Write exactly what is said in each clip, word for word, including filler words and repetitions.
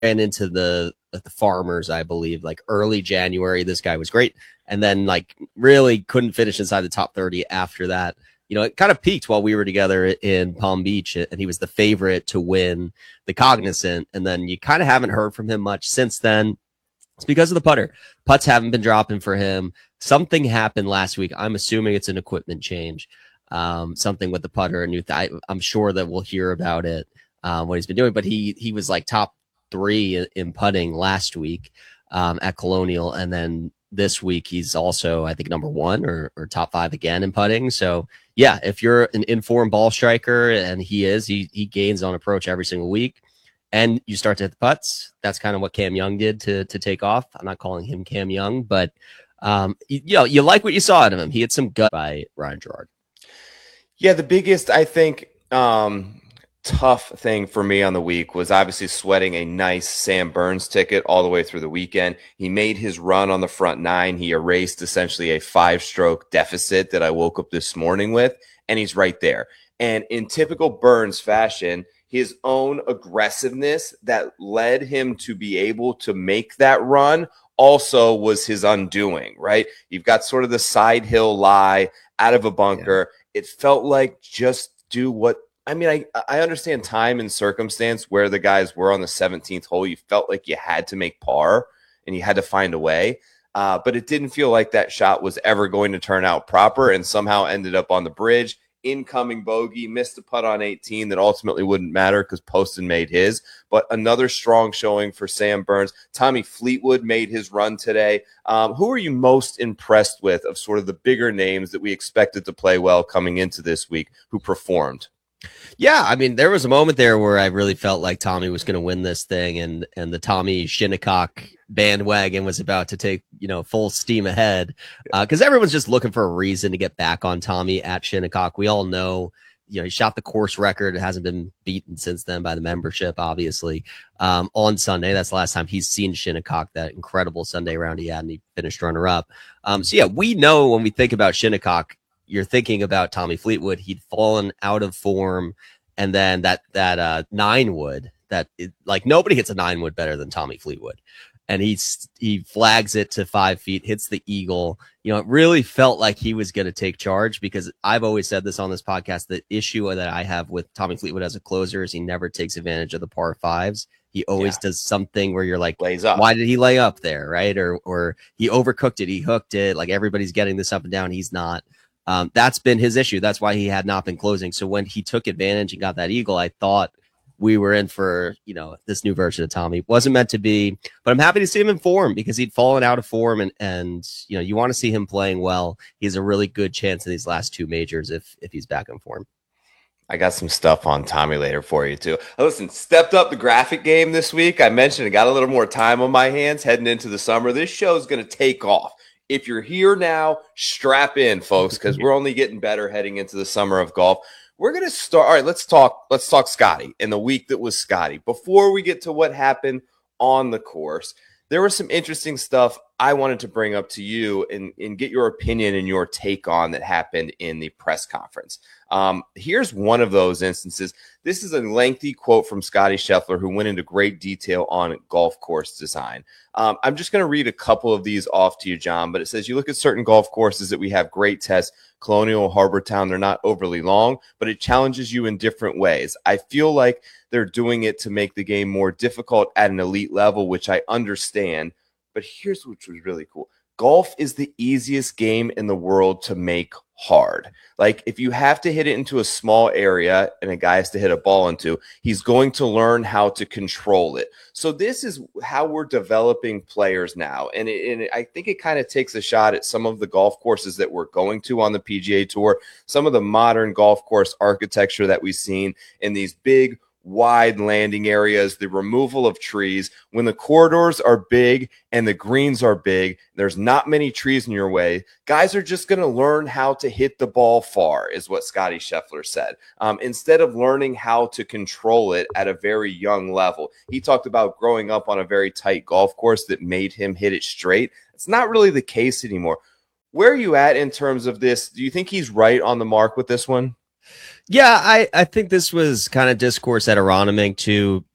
ran into the the Farmers, I believe, like early January. This guy was great, and then like really couldn't finish inside the top thirty after that. You know, it kind of peaked while we were together in Palm Beach, and he was the favorite to win the Cognizant. And then you kind of haven't heard from him much since then. It's because of the putter. Putts haven't been dropping for him. Something happened last week. I'm assuming it's an equipment change, um, something with the putter. And th- I'm sure that we'll hear about it, um, what he's been doing. But he he was like top three in, in putting last week um, at Colonial, and then this week he's also, I think, number one or, or top five again in putting. So yeah, if you're an informed ball striker, and he is, he he gains on approach every single week, and you start to hit the putts. That's kind of what Cam Young did to to take off. I'm not calling him Cam Young, but um, you, you know, you like what you saw out of him. He had some gut by Ryan Gerard. Yeah, the biggest, I think, um, tough thing for me on the week was obviously sweating a nice Sam Burns ticket all the way through the weekend. He made his run on the front nine. He erased essentially a five-stroke deficit that I woke up this morning with, and he's right there. And in typical Burns fashion, his own aggressiveness that led him to be able to make that run also was his undoing, right? You've got sort of the side hill lie out of a bunker. Yeah. It felt like just do what I mean, I, I understand time and circumstance where the guys were on the seventeenth hole. You felt like you had to make par and you had to find a way. Uh, but it didn't feel like that shot was ever going to turn out proper, and somehow ended up on the bridge. Incoming bogey, missed a putt on eighteen that ultimately wouldn't matter because Poston made his. But another strong showing for Sam Burns. Tommy Fleetwood made his run today. Um, who are you most impressed with of sort of the bigger names that we expected to play well coming into this week who performed? Yeah, I mean, there was a moment there where I really felt like Tommy was going to win this thing, and and the Tommy Shinnecock bandwagon was about to take, you know, full steam ahead, because uh, everyone's just looking for a reason to get back on Tommy at Shinnecock. We all know, you know, he shot the course record. It hasn't been beaten since then by the membership, obviously. Um, on Sunday, that's the last time he's seen Shinnecock, that incredible Sunday round he had, and he finished runner-up. Um, so, yeah, we know when we think about Shinnecock, you're thinking about Tommy Fleetwood. He'd fallen out of form, and then that that uh, nine wood, that it, like nobody hits a nine wood better than Tommy Fleetwood. And he he flags it to five feet, hits the eagle. You know, it really felt like he was going to take charge, because I've always said this on this podcast. The issue that I have with Tommy Fleetwood as a closer is he never takes advantage of the par fives. He always yeah. does something where you're like, lays up. Why did he lay up there, right? Or or he overcooked it, he hooked it. Like everybody's getting this up and down, he's not. Um, that's been his issue. That's why he had not been closing. So when he took advantage and got that eagle, I thought we were in for, you know, this new version of Tommy. Wasn't meant to be, but I'm happy to see him in form, because he'd fallen out of form, and, and, you know, you want to see him playing well. He has a really good chance in these last two majors if, if he's back in form. I got some stuff on Tommy later for you too. Listen, stepped up the graphic game this week. I mentioned I got a little more time on my hands heading into the summer. This show is going to take off. If you're here now, strap in, folks, because we're only getting better heading into the summer of golf. We're going to start. All right, let's talk. Let's talk Scotty and the week that was Scotty. Before we get to what happened on the course, there was some interesting stuff I wanted to bring up to you and, and get your opinion and your take on that happened in the press conference. Um, here's one of those instances. This is a lengthy quote from Scotty Scheffler, who went into great detail on golf course design. Um, I'm just going to read a couple of these off to you, John, but it says, you look at certain golf courses that we have great tests, Colonial, Harbor Town, they're not overly long, but it challenges you in different ways. I feel like they're doing it to make the game more difficult at an elite level, which I understand. But here's what was really cool. Golf is the easiest game in the world to make hard. Like, if you have to hit it into a small area and a guy has to hit a ball into, he's going to learn how to control it. So this is how we're developing players now. And, it, and I think it kind of takes a shot at some of the golf courses that we're going to on the P G A Tour, some of the modern golf course architecture that we've seen in these big, wide landing areas, the removal of trees. When the corridors are big and the greens are big, there's not many trees in your way, guys are just going to learn how to hit the ball far, is what Scotty Scheffler said, um, instead of learning how to control it at a very young level. He talked about growing up on a very tight golf course that made him hit it straight. It's not really the case anymore. Where are you at in terms of this? Do you think he's right on the mark with this one? Yeah, I, I think this was kind of discourse at Aronimink too.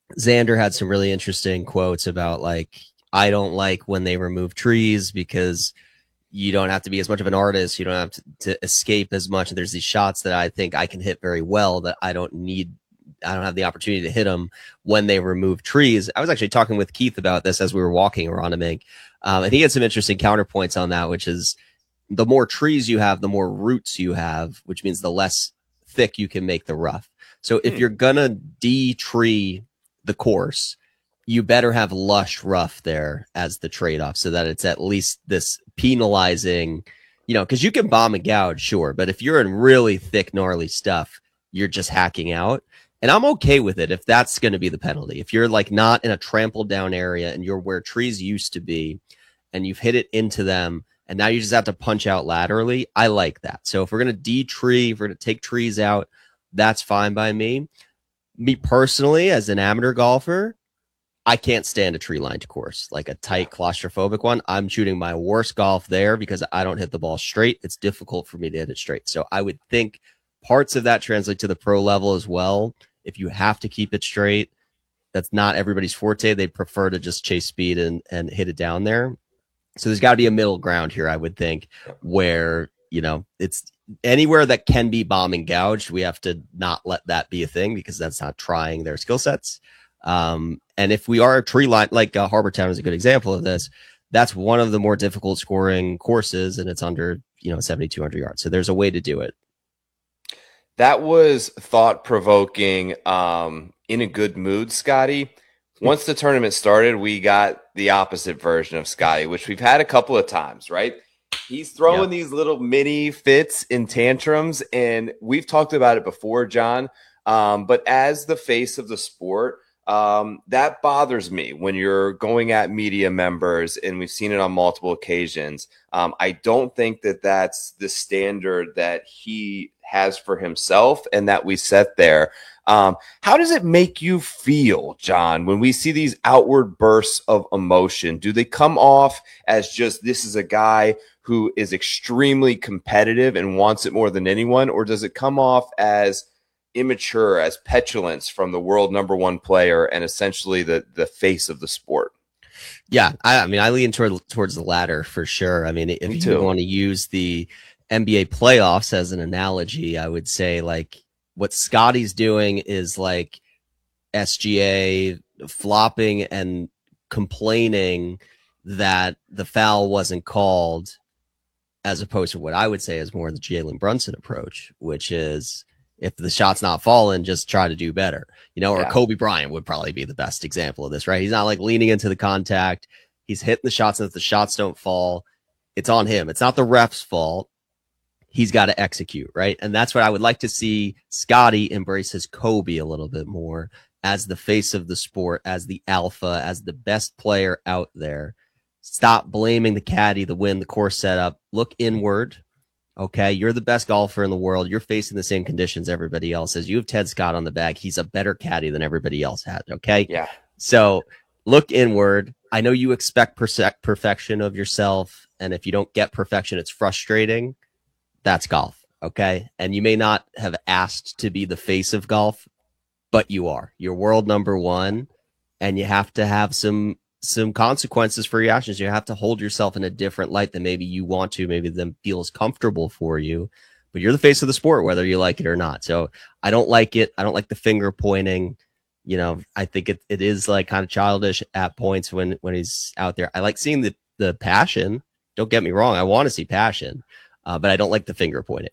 Xander had some really interesting quotes about like, I don't like when they remove trees because you don't have to be as much of an artist. You don't have to, to escape as much. There's these shots that I think I can hit very well that I don't need. I don't have the opportunity to hit them when they remove trees. I was actually talking with Keith about this as we were walking around Mink. Um, and he had some interesting counterpoints on that, which is the more trees you have, the more roots you have, which means the less thick you can make the rough. So if hmm. you're going to de-tree the course, you better have lush rough there as the trade-off so that it's at least this penalizing, you know, because you can bomb and gouge, sure. But if you're in really thick, gnarly stuff, you're just hacking out. And I'm okay with it if that's going to be the penalty. If you're like not in a trampled down area and you're where trees used to be and you've hit it into them and now you just have to punch out laterally, I like that. So if we're going to de-tree, if we're going to take trees out, that's fine by me. Me personally, as an amateur golfer, I can't stand a tree-lined course, like a tight, claustrophobic one. I'm shooting my worst golf there because I don't hit the ball straight. It's difficult for me to hit it straight. So I would think parts of that translate to the pro level as well. If you have to keep it straight, that's not everybody's forte. They prefer to just chase speed and, and hit it down there. So there's got to be a middle ground here, I would think, where, you know, it's anywhere that can be bomb and gouged. We have to not let that be a thing because that's not trying their skill sets. Um, and if we are a tree line, like uh, Harbour Town is a good example of this, that's one of the more difficult scoring courses, and it's under, you know, seventy-two hundred yards. So there's a way to do it. That was thought-provoking, um, in a good mood, Scotty. Once the tournament started, we got the opposite version of Scotty, which we've had a couple of times, right? He's throwing yep. these little mini fits and tantrums, and we've talked about it before, John. Um, but as the face of the sport, um, that bothers me when you're going at media members, and we've seen it on multiple occasions. Um, I don't think that that's the standard that he has for himself and that we set there. Um, how does it make you feel, John, when we see these outward bursts of emotion? Do they come off as just, this is a guy who is extremely competitive and wants it more than anyone? Or does it come off as immature, as petulance from the world number one player and essentially the, the face of the sport? Yeah, I, I mean, I lean toward, towards the latter for sure. I mean, if Me you too. want to use the N B A playoffs as an analogy, I would say like what Scotty's doing is like S G A flopping and complaining that the foul wasn't called, as opposed to what I would say is more the Jalen Brunson approach, which is if the shot's not falling, just try to do better, you know, or yeah. Kobe Bryant would probably be the best example of this, right? He's not like leaning into the contact. He's hitting the shots, and if the shots don't fall, it's on him. It's not the ref's fault. He's got to execute, right? And that's what I would like to see Scotty embrace his Kobe a little bit more as the face of the sport, as the alpha, as the best player out there. Stop blaming the caddy, the win, the course setup. Look inward. Okay, you're the best golfer in the world. You're facing the same conditions everybody else is. You have Ted Scott on the bag. He's a better caddy than everybody else had. Okay. Yeah. So look inward. I know you expect perse- perfection of yourself. And if you don't get perfection, it's frustrating. That's golf. Okay. And you may not have asked to be the face of golf, but you are. You're world number one. And you have to have some some consequences for your actions. You have to hold yourself in a different light than maybe you want to, maybe them feels comfortable for you, but you're the face of the sport, whether you like it or not. So I don't like it. I don't like the finger pointing. You know, I think it, it is like kind of childish at points when, when he's out there. I like seeing the, the passion. Don't get me wrong. I want to see passion, uh, but I don't like the finger pointing.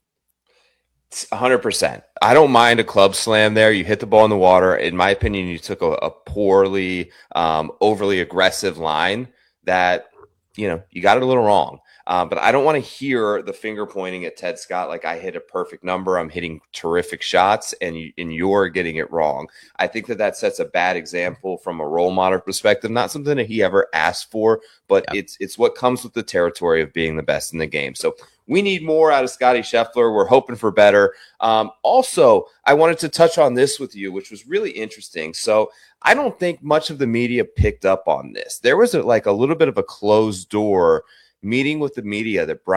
one hundred percent. I don't mind a club slam there. You hit the ball in the water. In my opinion, you took a, a poorly, um, overly aggressive line that, you know, you got it a little wrong. Uh, but I don't want to hear the finger pointing at Ted Scott like I hit a perfect number. I'm hitting terrific shots, and, you, and you're getting it wrong. I think that that sets a bad example from a role model perspective. Not something that he ever asked for, but yeah. it's it's what comes with the territory of being the best in the game. So we need more out of Scotty Scheffler. We're hoping for better. Um, also, I wanted to touch on this with you, which was really interesting. So I don't think much of the media picked up on this. There was a, like a little bit of a closed door meeting with the media that Brian